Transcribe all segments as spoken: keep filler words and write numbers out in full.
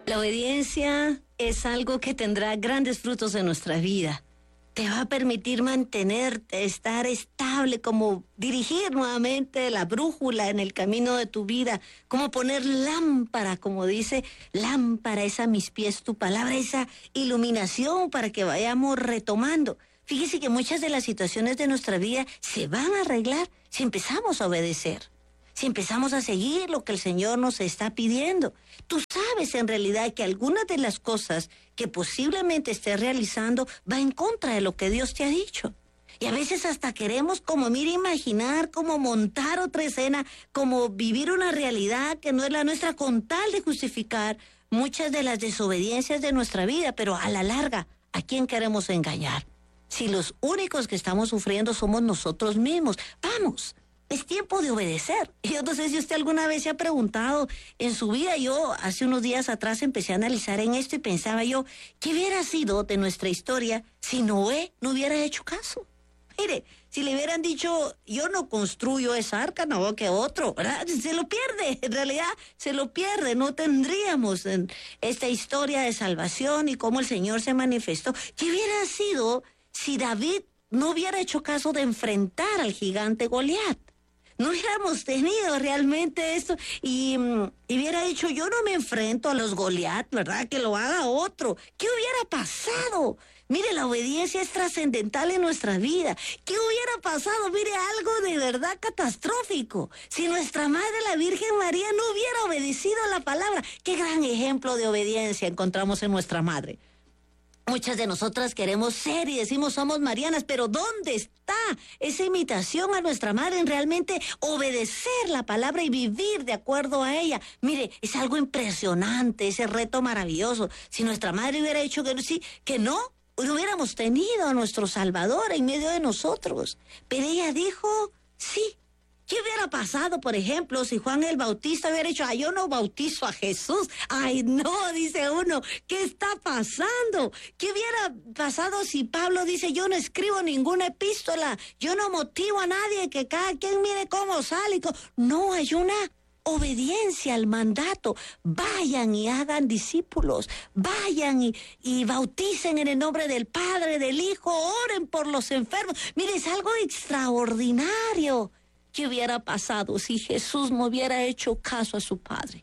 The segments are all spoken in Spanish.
La obediencia es algo que tendrá grandes frutos en nuestra vida. Te va a permitir mantenerte, estar estable, como dirigir nuevamente la brújula en el camino de tu vida, como poner lámpara, como dice, lámpara es a mis pies tu palabra, esa iluminación para que vayamos retomando. Fíjese que muchas de las situaciones de nuestra vida se van a arreglar si empezamos a obedecer. Si empezamos a seguir lo que el Señor nos está pidiendo. Tú sabes en realidad que algunas de las cosas que posiblemente estés realizando va en contra de lo que Dios te ha dicho. Y a veces hasta queremos como, mira, imaginar, como montar otra escena, como vivir una realidad que no es la nuestra con tal de justificar muchas de las desobediencias de nuestra vida. Pero a la larga, ¿a quién queremos engañar? Si los únicos que estamos sufriendo somos nosotros mismos. Vamos. Es tiempo de obedecer. Yo no sé si usted alguna vez se ha preguntado en su vida. Yo hace unos días atrás empecé a analizar en esto y pensaba yo, ¿qué hubiera sido de nuestra historia si Noé no hubiera hecho caso? Mire, si le hubieran dicho, yo no construyo esa arca, no, que otro, ¿verdad? Se lo pierde, en realidad se lo pierde. No tendríamos en esta historia de salvación y cómo el Señor se manifestó. ¿Qué hubiera sido si David no hubiera hecho caso de enfrentar al gigante Goliat? No hubiéramos tenido realmente esto y, y hubiera dicho, yo no me enfrento a los Goliat, ¿verdad? Que lo haga otro. ¿Qué hubiera pasado? Mire, la obediencia es trascendental en nuestra vida. ¿Qué hubiera pasado? Mire, algo de verdad catastrófico. Si nuestra Madre, la Virgen María, no hubiera obedecido la palabra. Qué gran ejemplo de obediencia encontramos en nuestra Madre. Muchas de nosotras queremos ser y decimos somos marianas, pero ¿dónde está esa imitación a nuestra madre en realmente obedecer la palabra y vivir de acuerdo a ella? Mire, es algo impresionante, ese reto maravilloso. Si nuestra madre hubiera dicho que sí, que no, no hubiéramos tenido a nuestro Salvador en medio de nosotros. Pero ella dijo sí. ¿Qué hubiera pasado, por ejemplo, si Juan el Bautista hubiera dicho, ay, yo no bautizo a Jesús? Ay, no, dice uno, ¿qué está pasando? ¿Qué hubiera pasado si Pablo dice, yo no escribo ninguna epístola, yo no motivo a nadie, que cada quien mire cómo sale? No, hay una obediencia al mandato. Vayan y hagan discípulos, vayan y, y bauticen en el nombre del Padre, del Hijo, oren por los enfermos. Mire, es algo extraordinario. ¿Qué hubiera pasado si Jesús no hubiera hecho caso a su Padre?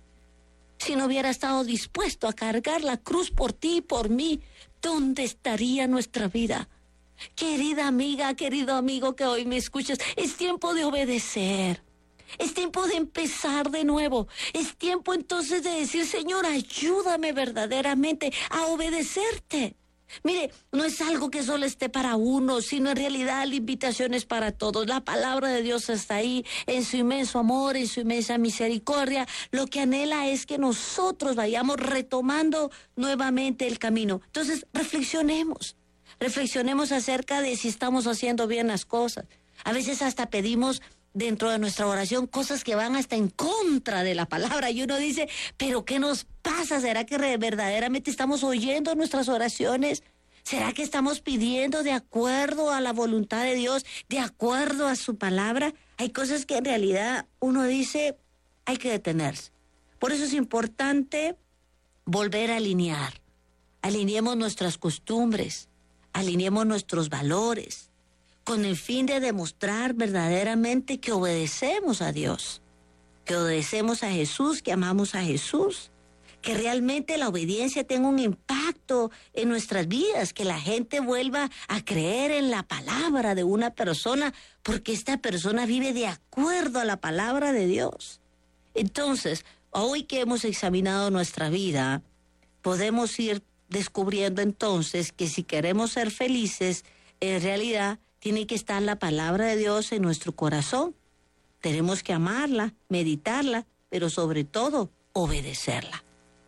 Si no hubiera estado dispuesto a cargar la cruz por ti y por mí, ¿dónde estaría nuestra vida? Querida amiga, querido amigo que hoy me escuchas, es tiempo de obedecer. Es tiempo de empezar de nuevo. Es tiempo entonces de decir, Señor, ayúdame verdaderamente a obedecerte. Mire, no es algo que solo esté para uno, sino en realidad la invitación es para todos. La palabra de Dios está ahí, en su inmenso amor, en su inmensa misericordia. Lo que anhela es que nosotros vayamos retomando nuevamente el camino. Entonces, reflexionemos. Reflexionemos acerca de si estamos haciendo bien las cosas. A veces hasta pedimos dentro de nuestra oración cosas que van hasta en contra de la palabra y uno dice, pero ¿qué nos pasa? ¿Será que verdaderamente estamos oyendo nuestras oraciones? ¿Será que estamos pidiendo de acuerdo a la voluntad de Dios, de acuerdo a su palabra? Hay cosas que en realidad uno dice, hay que detenerse. Por eso es importante volver a alinear. Alineemos nuestras costumbres, alineemos nuestros valores, con el fin de demostrar verdaderamente que obedecemos a Dios, que obedecemos a Jesús, que amamos a Jesús, que realmente la obediencia tenga un impacto en nuestras vidas, que la gente vuelva a creer en la palabra de una persona, porque esta persona vive de acuerdo a la palabra de Dios. Entonces, hoy que hemos examinado nuestra vida, podemos ir descubriendo entonces que si queremos ser felices, en realidad tiene que estar la palabra de Dios en nuestro corazón. Tenemos que amarla, meditarla, pero sobre todo, obedecerla.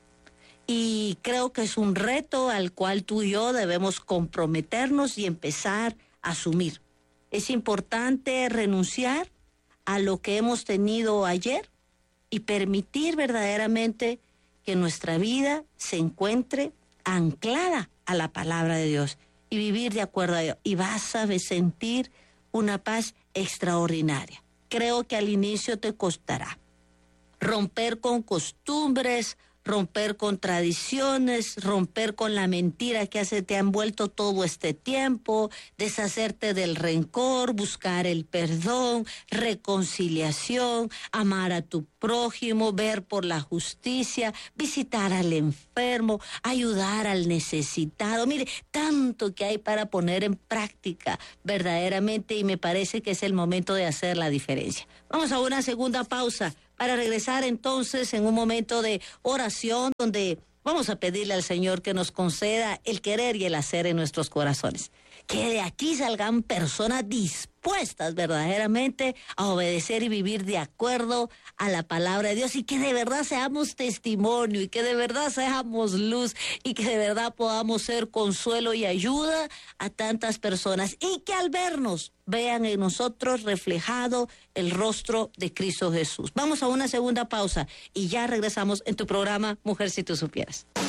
Y creo que es un reto al cual tú y yo debemos comprometernos y empezar a asumir. Es importante renunciar a lo que hemos tenido ayer y permitir verdaderamente que nuestra vida se encuentre anclada a la palabra de Dios y vivir de acuerdo a ello. Y vas a sentir una paz extraordinaria. Creo que al inicio te costará romper con costumbres, romper con tradiciones, romper con la mentira que hace, te ha envuelto todo este tiempo, deshacerte del rencor, buscar el perdón, reconciliación, amar a tu prójimo, ver por la justicia, visitar al enfermo, ayudar al necesitado. Mire, tanto que hay para poner en práctica verdaderamente, y me parece que es el momento de hacer la diferencia. Vamos a una segunda pausa para regresar entonces en un momento de oración donde vamos a pedirle al Señor que nos conceda el querer y el hacer en nuestros corazones. Que de aquí salgan personas dispuestas verdaderamente a obedecer y vivir de acuerdo a la palabra de Dios, y que de verdad seamos testimonio, y que de verdad seamos luz, y que de verdad podamos ser consuelo y ayuda a tantas personas, y que al vernos vean en nosotros reflejado el rostro de Cristo Jesús. Vamos a una segunda pausa y ya regresamos en tu programa Mujer Si Tú Supieras.